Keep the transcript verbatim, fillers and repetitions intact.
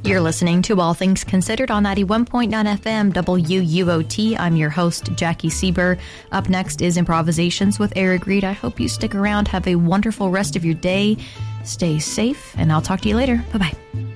You're listening to All Things Considered on ninety-one point nine F M W U O T. I'm your host, Jackie Sieber. Up next is Improvisations with Eric Reed. I hope you stick around. Have a wonderful rest of your day. Stay safe, and I'll talk to you later. Bye-bye.